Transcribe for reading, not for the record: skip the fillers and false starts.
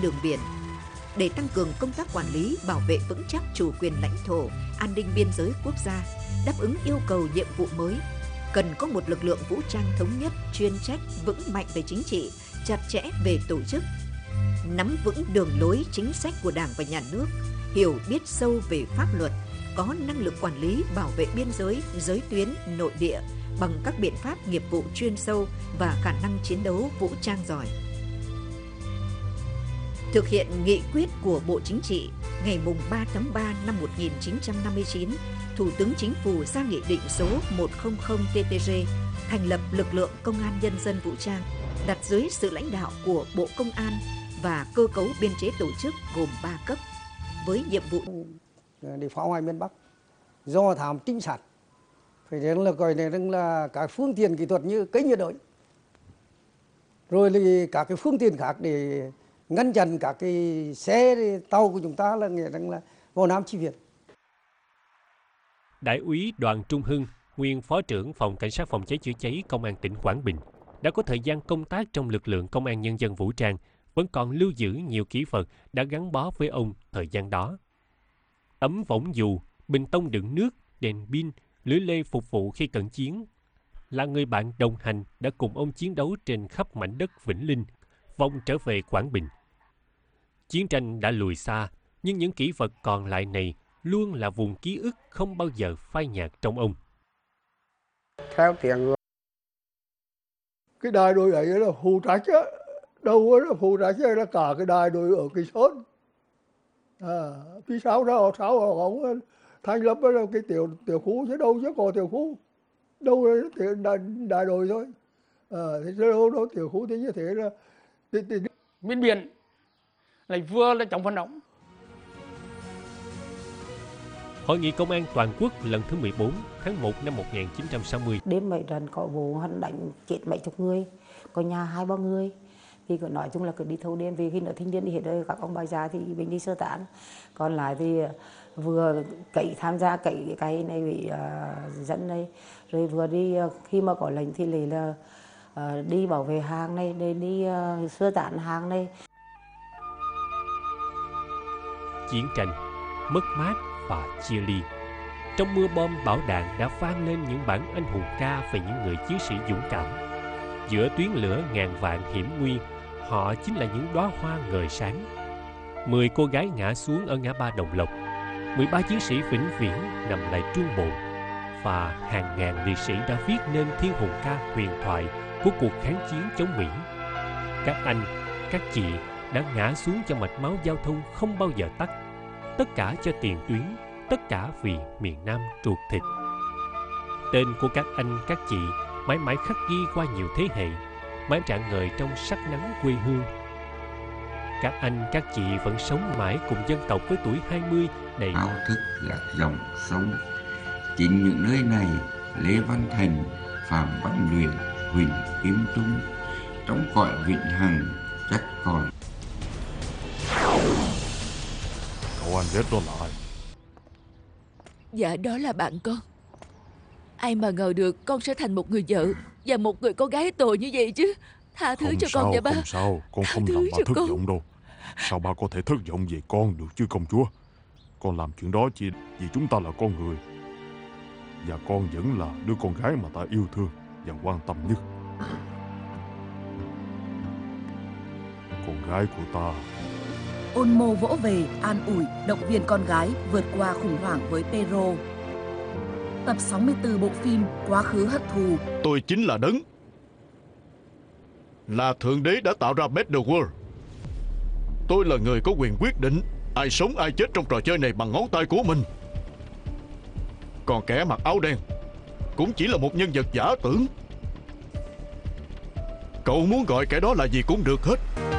đường biển. Để tăng cường công tác quản lý, bảo vệ vững chắc chủ quyền lãnh thổ, an ninh biên giới quốc gia, đáp ứng yêu cầu nhiệm vụ mới, cần có một lực lượng vũ trang thống nhất, chuyên trách, vững mạnh về chính trị, chặt chẽ về tổ chức, nắm vững đường lối chính sách của Đảng và Nhà nước, hiểu biết sâu về pháp luật, có năng lực quản lý, bảo vệ biên giới, giới tuyến, nội địa bằng các biện pháp nghiệp vụ chuyên sâu và khả năng chiến đấu vũ trang giỏi. Thực hiện nghị quyết của Bộ Chính trị ngày 3 tháng 3 năm 1959, Thủ tướng Chính phủ ra nghị định số 100/TTG thành lập lực lượng Công an Nhân dân vũ trang, đặt dưới sự lãnh đạo của Bộ Công an và cơ cấu biên chế tổ chức gồm 3 cấp, với nhiệm vụ để phá hoại miền Bắc, do thám trinh sát, phải gọi là các phương tiện kỹ thuật như cây nhiệt đới, rồi thì các cái phương tiện khác để ngăn chặn các cái xe tàu của chúng ta là nghĩa là vào Nam chi viện. Đại úy Đoàn Trung Hưng, nguyên Phó trưởng Phòng Cảnh sát Phòng cháy chữa cháy Công an tỉnh Quảng Bình, đã có thời gian công tác trong lực lượng Công an Nhân dân vũ trang, vẫn còn lưu giữ nhiều kỷ vật đã gắn bó với ông thời gian đó. Tấm võng dù, bình tông đựng nước, đèn pin, lưới lê phục vụ khi cận chiến, là người bạn đồng hành đã cùng ông chiến đấu trên khắp mảnh đất Vĩnh Linh, vòng trở về Quảng Bình. Chiến tranh đã lùi xa, nhưng những kỷ vật còn lại này luôn là vùng ký ức không bao giờ phai nhạt trong ông. Theo tiếng cái đài đội ấy là phụ trách á, đâu là phụ trách là cả cái đài đội ở Kỳ Sơn. Phía sau đó ông thành lập là cái tiểu khu chứ đâu chứ có tiểu khu, đâu là đại đội thôi. Thế đâu tiểu khu thế như thế là bên biển lại vừa là chống phản động. Hội nghị Công an Toàn quốc lần thứ 14 tháng 1 năm 1960. Đêm mấy trận có vụ hắn đánh chết mấy chục người, có nhà 2-3 người. Thì nói chung là cứ đi thâu đêm, vì khi nữa thanh niên đi hết rồi, các ông bà già thì mình đi sơ tán. Còn lại thì vừa tham gia cậy cái này bị dẫn đây, rồi vừa đi khi mà có lệnh thì lấy là đi bảo vệ hàng này, để đi sơ tán hàng này. Chiến tranh, mất mát và chia ly. Trong mưa bom bão đạn đã vang lên những bản anh hùng ca về những người chiến sĩ dũng cảm. Giữa tuyến lửa ngàn vạn hiểm nguy, họ chính là những đóa hoa ngời sáng. 10 cô gái ngã xuống ở ngã ba Đồng Lộc, 13 chiến sĩ vĩnh viễn nằm lại truông bộ, và hàng ngàn liệt sĩ đã viết nên thiên hùng ca huyền thoại của cuộc kháng chiến chống Mỹ. Các anh, các chị đã ngã xuống cho mạch máu giao thông không bao giờ tắt. Tất cả cho tiền tuyến, tất cả vì miền Nam ruột thịt. Tên của các anh, các chị mãi mãi khắc ghi qua nhiều thế hệ, mãi rạng ngời trong sắc nắng quê hương. Các anh, các chị vẫn sống mãi cùng dân tộc với tuổi 20 đầy ao thức là dòng sông. Chính những nơi này, Lê Văn Thành, Phạm Văn Luyện, Huỳnh Kim Trung trong cõi vĩnh hằng chắc còn. Cậu anh ghét nó lại. Dạ, đó là bạn con. Ai mà ngờ được con sẽ thành một người vợ và một người con gái tội như vậy chứ. Tha thứ cho con nha ba. Không sao, con không làm ba thất vọng đâu. Sao ba có thể thất vọng về con được chứ công chúa? Con làm chuyện đó chỉ vì chúng ta là con người, và con vẫn là đứa con gái mà ta yêu thương và quan tâm nhất. Con gái của ta. Ôn Mô vỗ về, an ủi, động viên con gái vượt qua khủng hoảng với Pedro. Tập 64 bộ phim Quá khứ hận thù. Tôi chính là Đấng, là Thượng Đế đã tạo ra Better World. Tôi là người có quyền quyết định ai sống ai chết trong trò chơi này bằng ngón tay của mình. Còn kẻ mặc áo đen cũng chỉ là một nhân vật giả tưởng. Cậu muốn gọi kẻ đó là gì cũng được hết.